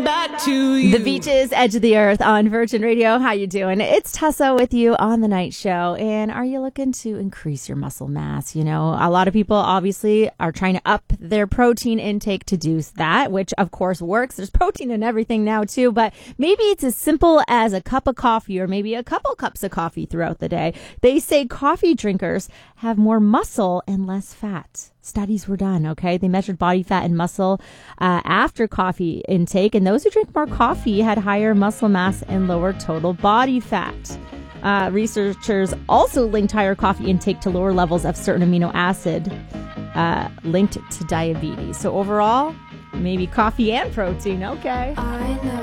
that to you. The Beaches, Edge of the Earth on Virgin Radio. How you doing? It's Tessa with you on the night show. And are you looking to increase your muscle mass? You know, a lot of people obviously are trying to up their protein intake to do that, which of course works. There's protein in everything now too, but maybe it's as simple as a cup of coffee or maybe a couple cups of coffee throughout the day. They say coffee drinkers have more muscle and less fat. Studies were done, okay? They measured body fat and muscle after coffee intake, and those who drink more coffee had higher muscle mass and lower total body fat. Researchers also linked higher coffee intake to lower levels of certain amino acid linked to diabetes. So overall, maybe coffee and protein, okay?